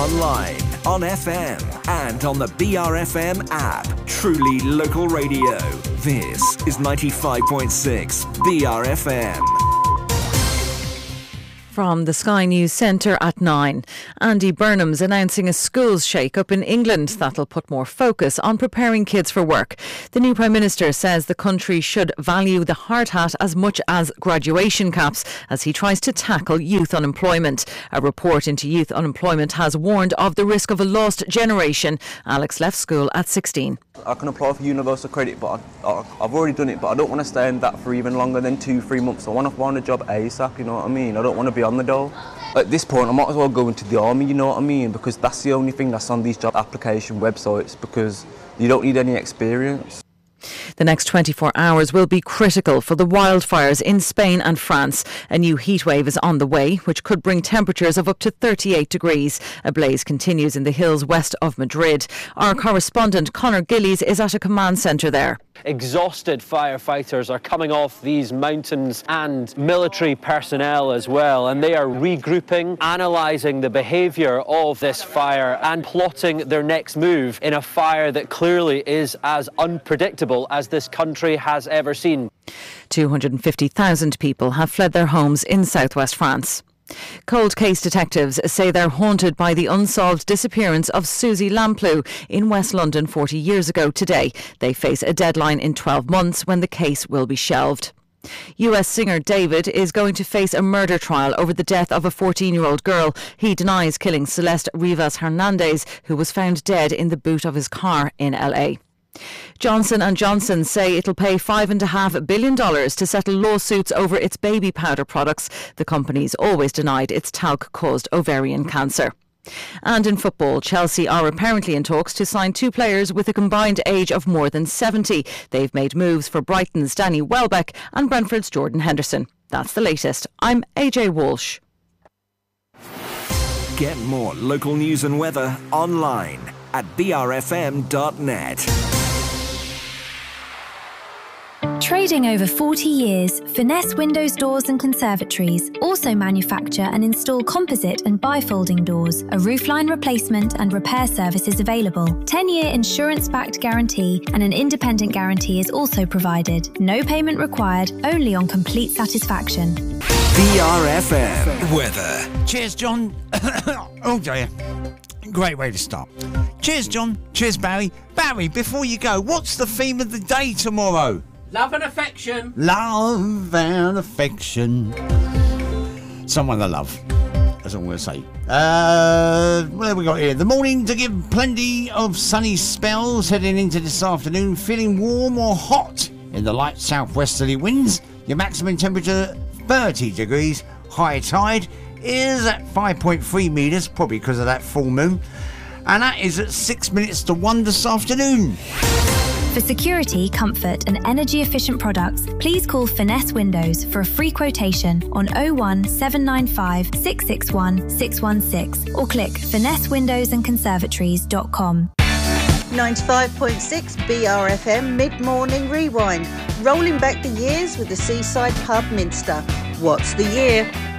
online, on FM, and on the BRFM app. Truly local radio. This is 95.6 BRFM. From the Sky News Centre at 9. Andy Burnham's announcing a schools shake-up in England that'll put more focus on preparing kids for work. The new Prime Minister says the country should value the hard hat as much as graduation caps as he tries to tackle youth unemployment. A report into youth unemployment has warned of the risk of a lost generation. Alex left school at 16. I can apply for universal credit, but I've already done it, but I don't want to stay in that for even longer than 2-3 months. I want to find a job ASAP, you know what I mean? I don't want to be on the dole. At this point, I might as well go into the army, you know what I mean? Because that's the only thing that's on these job application websites, because you don't need any experience. The next 24 hours will be critical for the wildfires in Spain and France. A new heatwave is on the way, which could bring temperatures of up to 38 degrees. A blaze continues in the hills west of Madrid. Our correspondent Conor Gillies is at a command centre there. Exhausted firefighters are coming off these mountains, and military personnel as well, and they are regrouping, analysing the behaviour of this fire and plotting their next move in a fire that clearly is as unpredictable as this country has ever seen. 250,000 people have fled their homes in southwest France. Cold case detectives say they're haunted by the unsolved disappearance of Susie Lamplugh in West London 40 years ago today. They face a deadline in 12 months when the case will be shelved. US singer David is going to face a murder trial over the death of a 14-year-old girl. He denies killing Celeste Rivas Hernandez, who was found dead in the boot of his car in LA. Johnson & Johnson say it'll pay $5.5 billion to settle lawsuits over its baby powder products. The company's always denied its talc caused ovarian cancer. And in football, Chelsea are apparently in talks to sign 2 players with a combined age of more than 70. They've made moves for Brighton's Danny Welbeck and Brentford's Jordan Henderson. That's the latest. I'm AJ Walsh. Get more local news and weather online at brfm.net. Trading over 40 years, Finesse Windows Doors and Conservatories also manufacture and install composite and bifolding doors. A roofline replacement and repair service is available. 10-year insurance-backed guarantee and an independent guarantee is also provided. No payment required, only on complete satisfaction. BRFM weather. Cheers, John. Oh dear. Great way to start. Cheers, John. Cheers, Barry. Barry, before you go, what's the theme of the day tomorrow? Love and affection. Love and affection. Someone I love. That's all I'm going to say. What have we got here? The morning to give plenty of sunny spells heading into this afternoon. Feeling warm or hot in the light southwesterly winds. Your maximum temperature 30 degrees. High tide is at 5.3 metres, probably because of that full moon. And that is at 6 minutes to 1 this afternoon. For security, comfort and energy efficient products, please call Finesse Windows for a free quotation on 01 795 661 616 or click finessewindowsandconservatories.com. 95.6 BRFM Mid-Morning Rewind, rolling back the years with the Seaside Pub Minster. What's the year?